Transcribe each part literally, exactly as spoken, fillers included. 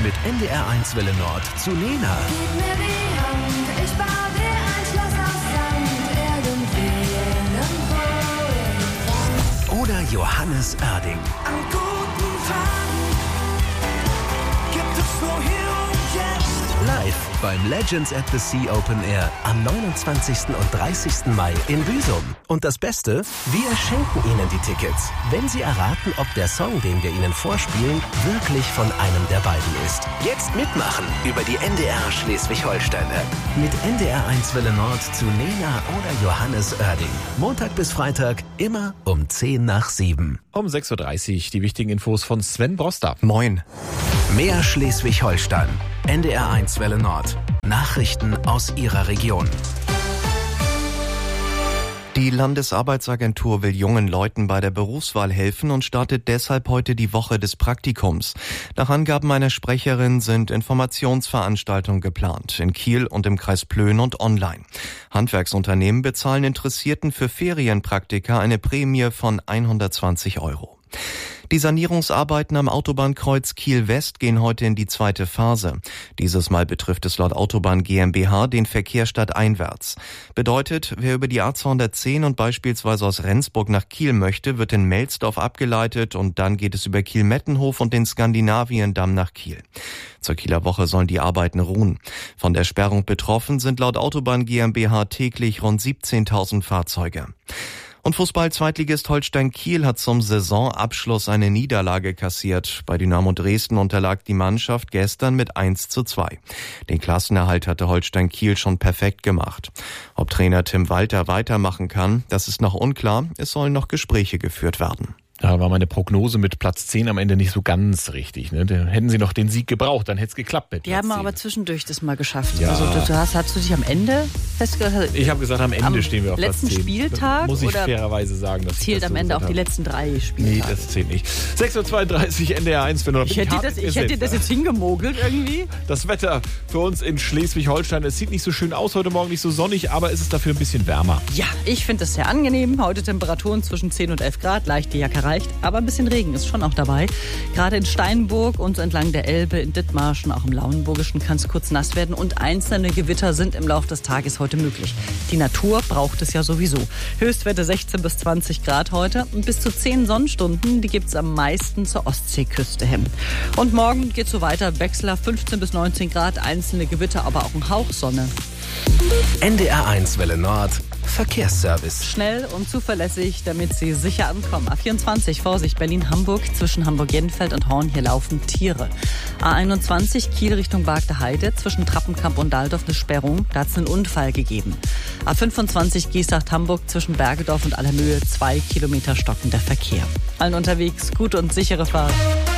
Mit N D R eins Welle Nord zu Lena. Gib mir die Hand, ich baue dir ein Schloss aus Sand, irgendwie irgendwo. Oder Johannes Oerding. An guten Tagen gibt es nur hier und jetzt. Live beim Legends at the Sea Open Air am neunundzwanzigsten und dreißigsten Mai in Büsum. Und das Beste, wir schenken Ihnen die Tickets, wenn Sie erraten, ob der Song, den wir Ihnen vorspielen, wirklich von einem der beiden ist. Jetzt mitmachen über die N D R Schleswig-Holstein-App. Mit N D R eins Welle Nord zu Lena oder Johannes Oerding. Montag bis Freitag, immer um zehn nach sieben. Um sechs Uhr dreißig die wichtigen Infos von Sven Broster. Moin. Mehr Schleswig-Holstein. N D R eins Welle Nord. Nachrichten aus Ihrer Region. Die Landesarbeitsagentur will jungen Leuten bei der Berufswahl helfen und startet deshalb heute die Woche des Praktikums. Nach Angaben einer Sprecherin sind Informationsveranstaltungen geplant, in Kiel und im Kreis Plön und online. Handwerksunternehmen bezahlen Interessierten für Ferienpraktika eine Prämie von hundertzwanzig Euro. Die Sanierungsarbeiten am Autobahnkreuz Kiel-West gehen heute in die zweite Phase. Dieses Mal betrifft es laut Autobahn GmbH den Verkehr stadteinwärts. Bedeutet, wer über die A zweihundertzehn und beispielsweise aus Rendsburg nach Kiel möchte, wird in Melsdorf abgeleitet und dann geht es über Kiel-Mettenhof und den Skandinaviendamm nach Kiel. Zur Kieler Woche sollen die Arbeiten ruhen. Von der Sperrung betroffen sind laut Autobahn GmbH täglich rund siebzehntausend Fahrzeuge. Und Fußball-Zweitligist Holstein Kiel hat zum Saisonabschluss eine Niederlage kassiert. Bei Dynamo Dresden unterlag die Mannschaft gestern mit eins zu zwei. Den Klassenerhalt hatte Holstein Kiel schon perfekt gemacht. Ob Trainer Tim Walter weitermachen kann, das ist noch unklar. Es sollen noch Gespräche geführt werden. Da war meine Prognose mit Platz zehn am Ende nicht so ganz richtig. Ne? Dann hätten sie noch den Sieg gebraucht, dann hätte es geklappt mit Platz Die haben zehn. aber zwischendurch das mal geschafft. Ja. Also du, du hast, hast du dich am Ende festgehalten? Ich habe gesagt, am Ende am stehen wir auf Platz zehn. letzten Spieltag? Muss ich oder fairerweise sagen. Dass zählt ich das am so Ende auch gesagt die habe. letzten drei Nee, Spieltage? das zählt nicht. sechs Uhr zweiunddreißig N D R eins. Ich hätte, das, ich hätte das jetzt hingemogelt irgendwie. Das Wetter für uns in Schleswig-Holstein, es sieht nicht so schön aus heute Morgen, nicht so sonnig, aber es ist dafür ein bisschen wärmer. Ja, ich finde es sehr angenehm. Heute Temperaturen zwischen zehn und elf Grad, leichte Jacke reicht, aber ein bisschen Regen ist schon auch dabei. Gerade in Steinburg und entlang der Elbe, in Dithmarschen, auch im Lauenburgischen kann es kurz nass werden und einzelne Gewitter sind im Laufe des Tages heute möglich. Die Natur braucht es ja sowieso. Höchstwerte sechzehn bis zwanzig Grad heute und bis zu zehn Sonnenstunden, die gibt es am meisten zur Ostseeküste hin. Und morgen geht es so weiter, Wechsler fünfzehn bis neunzehn Grad, einzelne Gewitter, aber auch ein Hauch Sonne. N D R eins Welle Nord. Verkehrsservice. Schnell und zuverlässig, damit Sie sicher ankommen. A vierundzwanzig, Vorsicht, Berlin-Hamburg, zwischen Hamburg-Jenfeld und Horn, hier laufen Tiere. A einundzwanzig, Kiel Richtung Bagde Heide, zwischen Trappenkamp und Daldorf eine Sperrung, da hat es einen Unfall gegeben. A fünfundzwanzig, Giesach-Hamburg, zwischen Bergedorf und Allermöhe, zwei Kilometer stockender Verkehr. Allen unterwegs, gute und sichere Fahrt.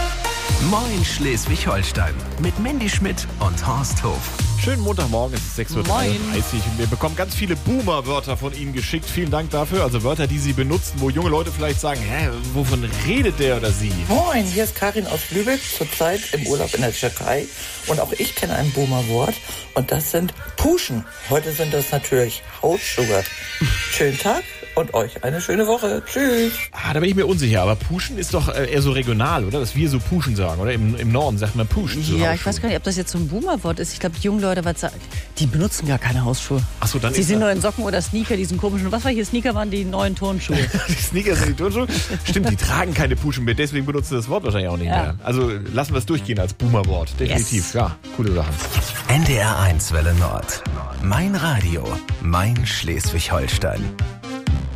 Moin Schleswig-Holstein. Mit Mandy Schmidt und Horst Hof. Schönen Montagmorgen, es ist sechs Uhr dreiunddreißig und wir bekommen ganz viele Boomer-Wörter von Ihnen geschickt. Vielen Dank dafür. Also Wörter, die Sie benutzen, wo junge Leute vielleicht sagen, hä, wovon redet der oder sie? Moin, hier ist Karin aus Lübeck, zurzeit im Urlaub in der Türkei. Und auch ich kenne ein Boomer-Wort und das sind Puschen. Heute sind das natürlich Hausschuhe. Schönen Tag und euch eine schöne Woche. Tschüss. Ah, da bin ich mir unsicher, aber Puschen ist doch eher so regional, oder? Dass wir so Puschen sagen, oder? Im, im Norden sagt man Puschen. So Ja, Hausschuhe. ich weiß gar nicht, ob das jetzt so ein Boomer-Wort ist. Ich glaube, die jungen Leute, was sagen, die benutzen gar keine Hausschuhe. Ach so, dann Sie ist sind das- nur in Socken oder Sneaker, diesen komischen, was war hier? Sneaker waren die neuen Turnschuhe. Die Sneakers sind die Turnschuhe. Stimmt, die tragen keine Puschen mehr, deswegen benutzen sie das Wort wahrscheinlich auch nicht Ja. mehr. Also lassen wir es durchgehen als Boomer-Wort. Definitiv, Yes. ja, coole Sachen. N D R eins Welle Nord. Mein Radio. Mein Schleswig-Holstein.